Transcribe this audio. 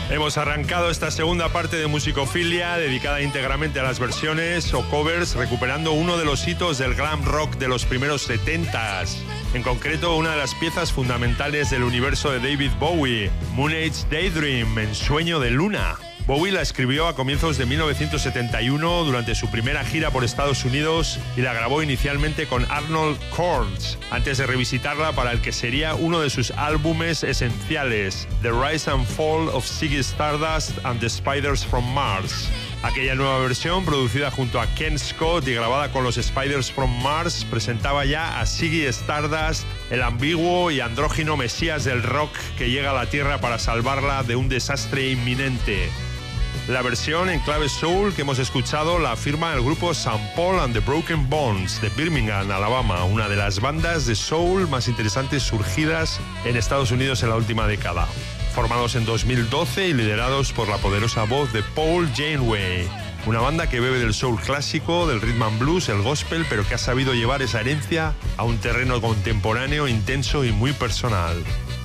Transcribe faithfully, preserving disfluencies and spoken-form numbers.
Hemos arrancado esta segunda parte de Musicofilia dedicada íntegramente a las versiones o covers, recuperando uno de los hitos del glam rock de los primeros setentas. En concreto, una de las piezas fundamentales del universo de David Bowie, Moon Age Daydream, Ensueño de Luna. Bowie la escribió a comienzos de mil novecientos setenta y uno durante su primera gira por Estados Unidos y la grabó inicialmente con Arnold Cordes, antes de revisitarla para el que sería uno de sus álbumes esenciales, The Rise and Fall of Ziggy Stardust and the Spiders from Mars. Aquella nueva versión, producida junto a Ken Scott y grabada con los Spiders from Mars, presentaba ya a Ziggy Stardust, el ambiguo y andrógino mesías del rock que llega a la Tierra para salvarla de un desastre inminente. La versión en clave soul que hemos escuchado la firma el grupo Saint Paul and the Broken Bones de Birmingham, Alabama, una de las bandas de soul más interesantes surgidas en Estados Unidos en la última década. Formados en dos mil doce y liderados por la poderosa voz de Paul Janeway, una banda que bebe del soul clásico, del rhythm and blues, el gospel, pero que ha sabido llevar esa herencia a un terreno contemporáneo, intenso y muy personal.